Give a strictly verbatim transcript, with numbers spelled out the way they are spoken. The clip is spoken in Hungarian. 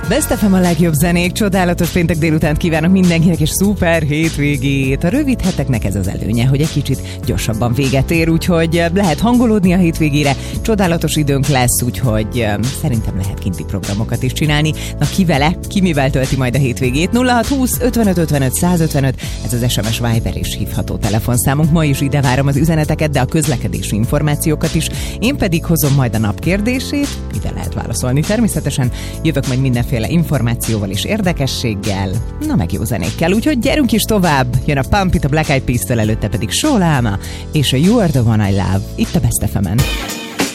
Best ef em a legjobb zenék, csodálatos péntek délutánt kívánok mindenkinek, és szuper hétvégét. A rövid heteknek ez az előnye, hogy egy kicsit gyorsabban véget ér, úgyhogy lehet hangolódni a hétvégére. Csodálatos időnk lesz, úgyhogy szerintem lehet kinti programokat is csinálni. Na ki vele? Ki mivel tölti majd a hétvégét? nulla hat húsz ötvenöt ötvenöt százötvenöt, ez az es em es, Viber és hívható telefonszámunk. Ma is ide várom az üzeneteket, de a közlekedési információkat is. Én pedig hozom majd a nap kérdését, ide lehet válaszolni természetesen. Jövök majd mindenféle információval és érdekességgel, na meg jó zenékkel, úgyhogy gyerünk is tovább. Jön a Pump It, a Black Eyed Peas-től, előtte pedig Soul Alma és a You Are The One I Love, itt a Best ef emen.